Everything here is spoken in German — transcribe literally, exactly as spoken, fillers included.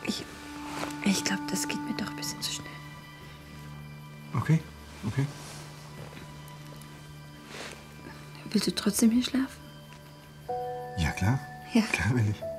Ich, ich glaube, das geht mir doch ein bisschen zu schnell. Okay, okay. Willst du trotzdem hier schlafen? Ja, klar. Ja. Klar will ich.